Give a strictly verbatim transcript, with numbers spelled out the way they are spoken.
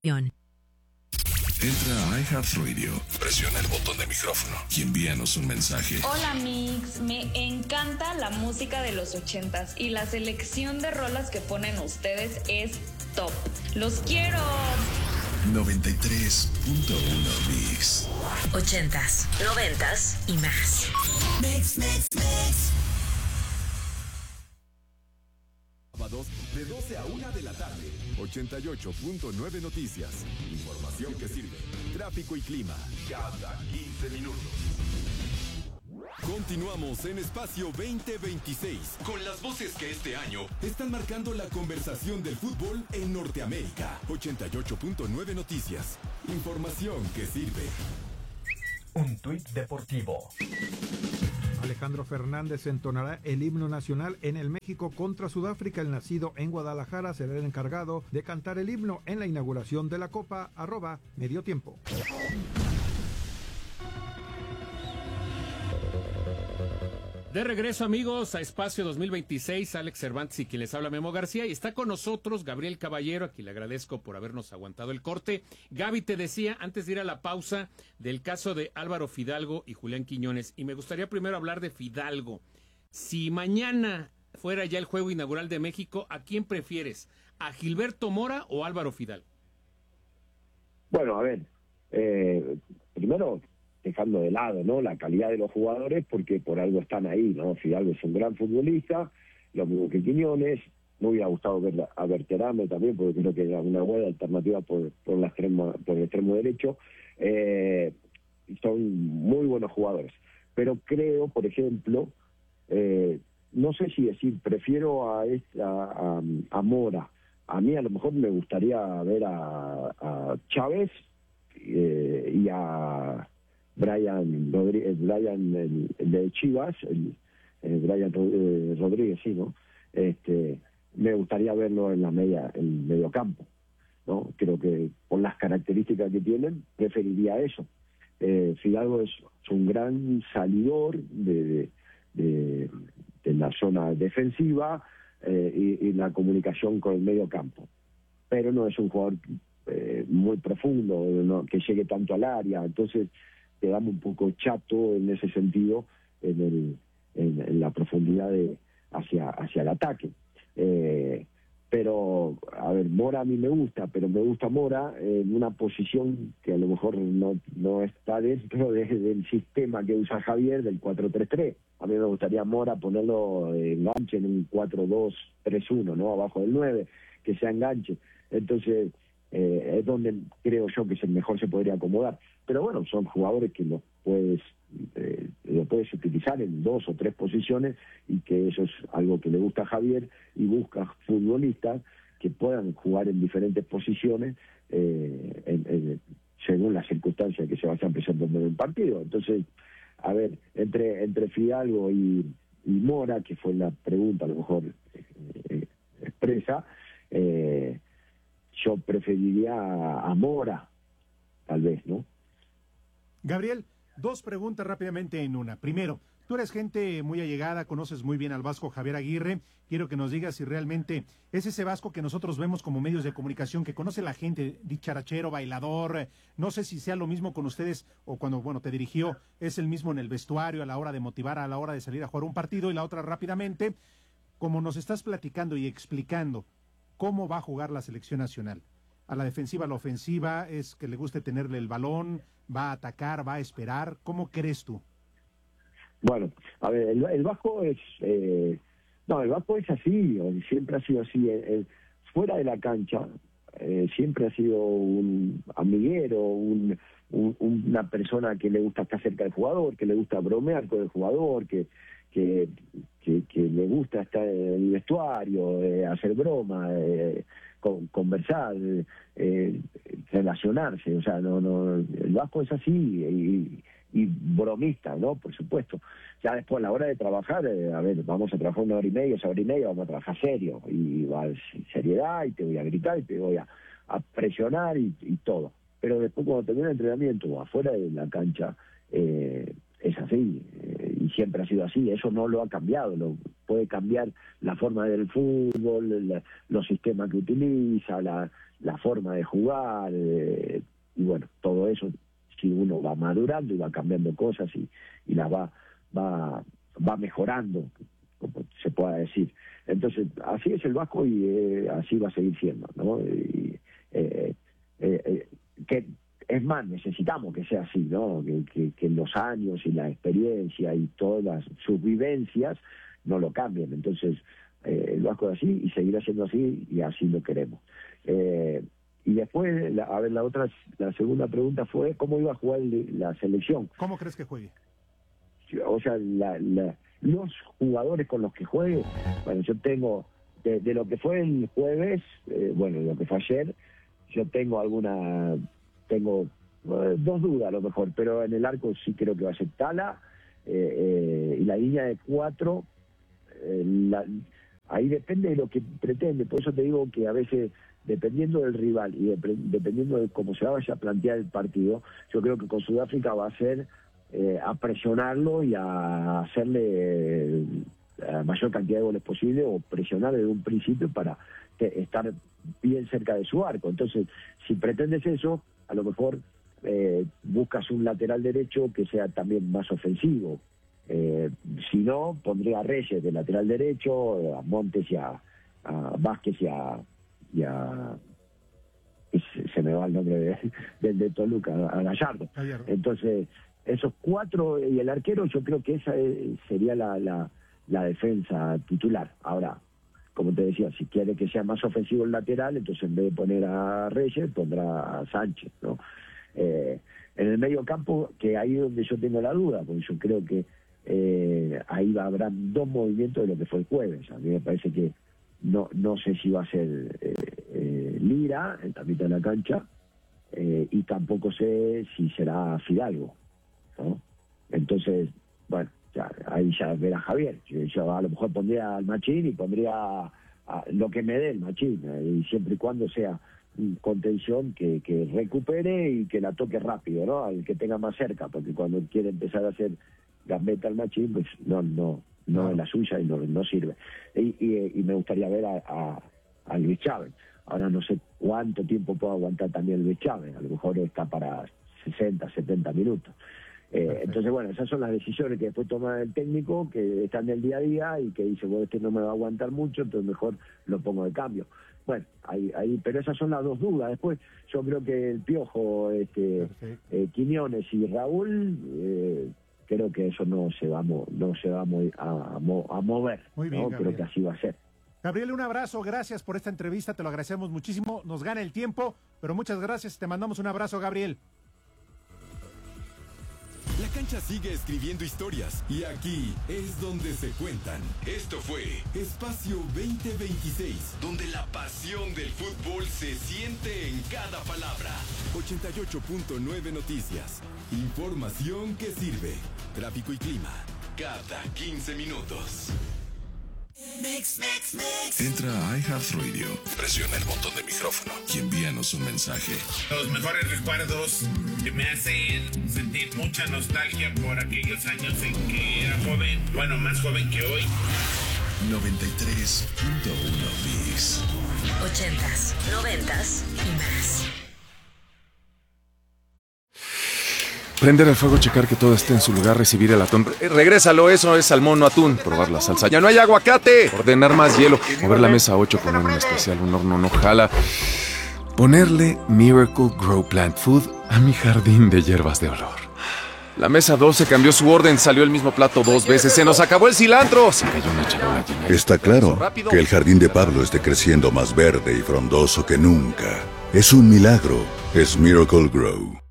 información. Entra a iHeartRadio, presiona el botón de micrófono y envíanos un mensaje. Hola Mix, me encanta la música de los ochentas y la selección de rolas que ponen ustedes es top. ¡Los quiero! noventa y tres punto uno Mix. Ochentas, noventas y más. Mix, mix, mix. Sábados de doce a una de la tarde. ochenta y ocho punto nueve Noticias. Información que sirve. Tráfico y clima. Cada quince minutos. Continuamos en Espacio veinte veintiséis con las voces que este año están marcando la conversación del fútbol en Norteamérica. ochenta y ocho punto nueve Noticias. Información que sirve. Un tuit deportivo. Alejandro Fernández entonará el himno nacional en el México contra Sudáfrica. El nacido en Guadalajara será el encargado de cantar el himno en la inauguración de la Copa, arroba medio tiempo. De regreso, amigos, a Espacio dos mil veintiséis, Alex Cervantes y quien les habla, Memo García, y está con nosotros Gabriel Caballero, a quien le agradezco por habernos aguantado el corte. Gaby, te decía, antes de ir a la pausa, del caso de Álvaro Fidalgo y Julián Quiñones, y me gustaría primero hablar de Fidalgo. Si mañana fuera ya el juego inaugural de México, ¿a quién prefieres? ¿A Gilberto Mora o Álvaro Fidalgo? Bueno, a ver, eh, primero... dejando de lado, ¿no?, la calidad de los jugadores, porque por algo están ahí, ¿no? Fidalgo es un gran futbolista, lo mismo que Quiñones. Me hubiera gustado ver a Berterame también, porque creo que era una buena alternativa por, por, la extrema, por el extremo derecho. Eh, son muy buenos jugadores. Pero creo, por ejemplo, eh, no sé si decir, prefiero a, esta, a, a Mora. A mí a lo mejor me gustaría ver a, a Chávez eh, y a... Brian Rodríguez, Brian el, el de Chivas, el, el Brian Rodríguez, sí, ¿no? Este, me gustaría verlo en la media, en medio campo, ¿no? Creo que por las características que tienen, preferiría eso. Eh, Fidalgo es, es un gran salidor de, de, de, de la zona defensiva eh, y, y la comunicación con el medio campo, pero no es un jugador eh, muy profundo, ¿no?, que llegue tanto al área. Entonces quedamos un poco chato en ese sentido, en, el, en, en la profundidad de hacia hacia el ataque. Eh, pero, a ver, Mora a mí me gusta, pero me gusta Mora en una posición que a lo mejor no, no está dentro de, del sistema que usa Javier, del cuatro tres tres. A mí me gustaría Mora ponerlo de enganche en un cuatro dos tres uno, ¿no?, abajo del nueve, que sea enganche. Entonces, eh, es donde creo yo que se mejor se podría acomodar. Pero bueno, son jugadores que los puedes, eh, lo puedes utilizar en dos o tres posiciones, y que eso es algo que le gusta a Javier, y busca futbolistas que puedan jugar en diferentes posiciones eh, en, en, según las circunstancias que se vayan presentando en el partido. Entonces, a ver, entre entre Fidalgo y, y Mora, que fue la pregunta a lo mejor eh, expresa, eh, yo preferiría a, a Mora, tal vez, ¿no? Gabriel, dos preguntas rápidamente en una. Primero, tú eres gente muy allegada, conoces muy bien al vasco Javier Aguirre. Quiero que nos digas si realmente es ese vasco que nosotros vemos como medios de comunicación, que conoce la gente, dicharachero, bailador. No sé si sea lo mismo con ustedes, o cuando, bueno, te dirigió, es el mismo en el vestuario, a la hora de motivar, a la hora de salir a jugar un partido. Y la otra, rápidamente, como nos estás platicando y explicando cómo va a jugar la selección nacional. A la defensiva, a la ofensiva, es que le guste tenerle el balón, va a atacar, va a esperar. ¿Cómo crees tú? Bueno, a ver, el, el Vasco es... Eh, no, el Vasco es así, siempre ha sido así. El, el, fuera de la cancha, eh, siempre ha sido un amiguero, un, un, una persona que le gusta estar cerca del jugador, que le gusta bromear con el jugador, que que, que, que le gusta estar en el vestuario, eh, hacer broma, eh, con, conversar, eh, relacionarse. O sea, no, no, el Vasco es así, y, y bromista, ¿no? Por supuesto. Ya después, a la hora de trabajar, eh, a ver, vamos a trabajar una hora y media, esa hora y media vamos a trabajar serio, y va a seriedad, y te voy a gritar, y te voy a, a presionar, y, y todo. Pero después, cuando termina el entrenamiento, afuera de la cancha, eh, es así, eh, y siempre ha sido así, eso no lo ha cambiado, lo, puede cambiar la forma del fútbol, la, los sistemas que utiliza, la, la forma de jugar, eh, y bueno, todo eso, si uno va madurando y va cambiando cosas y, y las va, va, va mejorando, como se pueda decir. Entonces, así es el Vasco y eh, así va a seguir siendo, ¿no? Y, eh, eh, eh, que es más, necesitamos que sea así, ¿no? Que, que, que los años y la experiencia y todas sus vivencias no lo cambien. Entonces, eh, el Vasco es así y seguirá siendo así y así lo queremos. Eh, y después, la, a ver, la otra, la segunda pregunta fue ¿cómo iba a jugar la selección? ¿Cómo crees que juegue? O sea, la, la, los jugadores con los que juegue, bueno, yo tengo, de, de lo que fue el jueves, eh, bueno, lo que fue ayer, yo tengo alguna, tengo eh, dos dudas a lo mejor, pero en el arco sí creo que va a ser Tala, eh, eh, y la línea de cuatro, eh, la, ahí depende de lo que pretende, por eso te digo que a veces, dependiendo del rival y de, dependiendo de cómo se vaya a plantear el partido, yo creo que con Sudáfrica va a ser eh, a presionarlo y a hacerle eh, la mayor cantidad de goles posible o presionar desde un principio para te, estar bien cerca de su arco. Entonces, si pretendes eso, a lo mejor eh, buscas un lateral derecho que sea también más ofensivo. Eh, si no, pondría a Reyes de lateral derecho, a Montes y a, a Vázquez y a, y a se, se me va el nombre de, de, de Toluca, a Gallardo. Gallardo. Entonces, esos cuatro y el arquero, yo creo que esa es, sería la, la, la defensa titular. Ahora, como te decía, si quiere que sea más ofensivo el lateral, entonces en vez de poner a Reyes, pondrá a Sánchez, ¿no? Eh, en el medio campo, que ahí es donde yo tengo la duda, porque yo creo que eh, ahí va, habrá dos movimientos de lo que fue el jueves. A mí me parece que no no sé si va a ser eh, eh, Lira en la mitad de la cancha, eh, y tampoco sé si será Fidalgo, ¿no? Entonces, bueno, ya, ahí ya verá Javier. Yo, yo a lo mejor pondría al Machín y pondría a, a lo que me dé el Machín, eh, y siempre y cuando sea contención que, que recupere y que la toque rápido, ¿no? Al que tenga más cerca, porque cuando quiere empezar a hacer gambeta al Machín, pues no, no, no no. es la suya y no, no sirve. Y, y, y me gustaría ver a, a, a Luis Chávez. Ahora no sé cuánto tiempo puede aguantar también Luis Chávez, a lo mejor está para sesenta, setenta minutos. Eh, entonces, bueno, esas son las decisiones que después toma el técnico, que están en el día a día y que dice, bueno, este no me va a aguantar mucho, entonces mejor lo pongo de cambio. Bueno, ahí, ahí, pero esas son las dos dudas. Después, yo creo que el Piojo, este, eh, Quiñones y Raúl, eh, creo que eso no se va a, mo no se va a, mo a, a, mo a mover. Muy bien, ¿no? Gabriel. Creo que así va a ser. Gabriel, un abrazo, gracias por esta entrevista, te lo agradecemos muchísimo, nos gana el tiempo, pero muchas gracias, te mandamos un abrazo, Gabriel. La cancha sigue escribiendo historias y aquí es donde se cuentan. Esto fue Espacio veinte veintiséis, donde la pasión del fútbol se siente en cada palabra. ochenta y ocho punto nueve Noticias. Información que sirve. Tráfico y clima cada quince minutos. Mix, mix, mix. Entra a iHeartRadio, presiona el botón de micrófono y envíanos un mensaje. Los mejores recuerdos que me hacen sentir mucha nostalgia por aquellos años en que era joven, bueno, más joven que hoy. noventa y tres punto uno Bis. Ochentas, noventas y más. Prender el fuego, checar que todo esté en su lugar, recibir el atún. Eh, regrésalo, eso es salmón, no atún. Probar la salsa. ¡Ya no hay aguacate! Ordenar más hielo. Mover la mesa ocho con un especial, un horno no jala. Ponerle Miracle Grow Plant Food a mi jardín de hierbas de olor. La mesa doce cambió su orden, salió el mismo plato dos veces. ¡Se nos acabó el cilantro! Se cayó una charola llena. Está claro que el jardín de Pablo esté creciendo más verde y frondoso que nunca. Es un milagro. Es Miracle Grow.